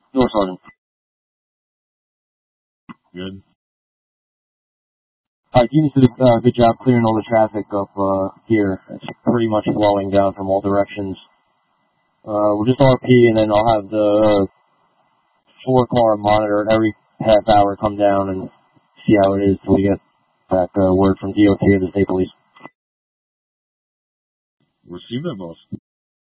North Sergeant. Good. Alright, Demons did a good job clearing all the traffic up here. It's pretty much flowing down from all directions. We'll just RP, and then I'll have the 4-car monitor every half hour come down and see how it is till we get back word from DOT or the state police. Receive that, boss.